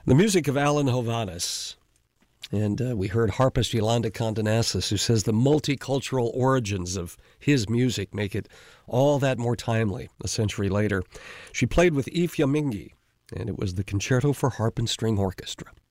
The music of Alan Hovhaness. And we heard harpist Yolanda Condonasis, who says the multicultural origins of his music make it all that more timely a century later. She played with Ifeanyi, and it was the Concerto for Harp and String Orchestra.